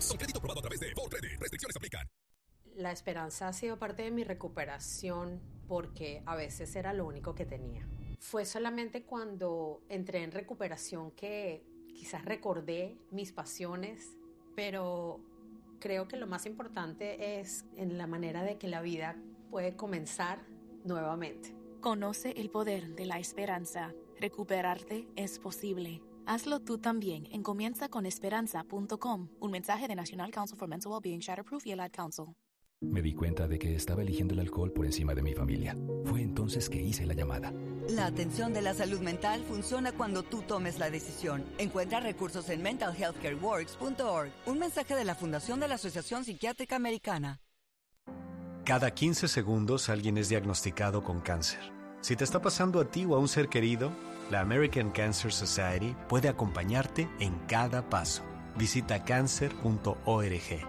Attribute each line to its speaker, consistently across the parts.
Speaker 1: pesos. Con crédito aprobado a través de ForCredit. Restricciones aplican.
Speaker 2: La esperanza ha sido parte de mi recuperación porque a veces era lo único que tenía. Fue solamente cuando entré en recuperación que quizás recordé mis pasiones, pero creo que lo más importante es en la manera de que la vida puede comenzar nuevamente.
Speaker 3: Conoce el poder de la esperanza. Recuperarte es posible. Hazlo tú también en comienzaconesperanza.com. Un mensaje de National Council for Mental Wellbeing, Shatterproof y el Ad Council.
Speaker 4: Me di cuenta de que estaba eligiendo el alcohol por encima de mi familia. Fue entonces que hice la llamada.
Speaker 5: La atención de la salud mental funciona cuando tú tomes la decisión. Encuentra recursos en mentalhealthcareworks.org. Un mensaje de la Fundación de la Asociación Psiquiátrica Americana.
Speaker 6: Cada 15 segundos alguien es diagnosticado con cáncer. Si te está pasando a ti o a un ser querido, la American Cancer Society puede acompañarte en cada paso. Visita cancer.org.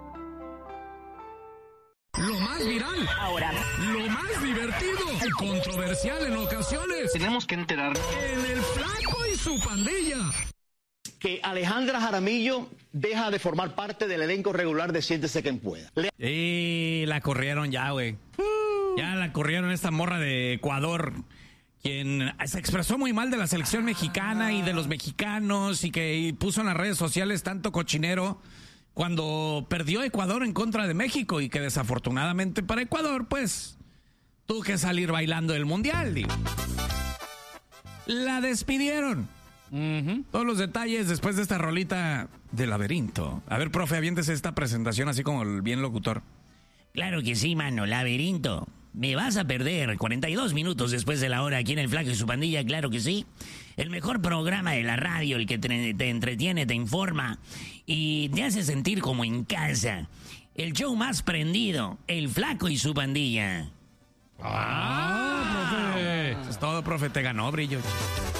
Speaker 7: Lo más viral,
Speaker 3: Ahora,
Speaker 7: lo más divertido y controversial en ocasiones.
Speaker 8: Tenemos que enterarnos.
Speaker 7: En el Flaco y su pandilla.
Speaker 8: Que Alejandra Jaramillo deja de formar parte del elenco regular de Siéntese Quien Pueda.
Speaker 9: La corrieron ya, güey. Ya la corrieron esta morra de Ecuador, quien se expresó muy mal de la selección mexicana y de los mexicanos y que puso en las redes sociales tanto cochinero cuando perdió Ecuador en contra de México y que desafortunadamente para Ecuador, pues, tuvo que salir bailando el Mundial. Digo. La despidieron. Todos los detalles después de esta rolita de Laberinto. A ver, profe, aviéntese esta presentación así como el bien locutor.
Speaker 10: Claro que sí, mano, Laberinto. Me vas a perder 42 minutos después de la hora aquí en el Flaco y su pandilla, claro que sí. El mejor programa de la radio, el que te entretiene, te informa y te hace sentir como en casa. El show más prendido, el Flaco y su pandilla.
Speaker 9: Profe. Eso es todo, profe, te ganó, Brillo.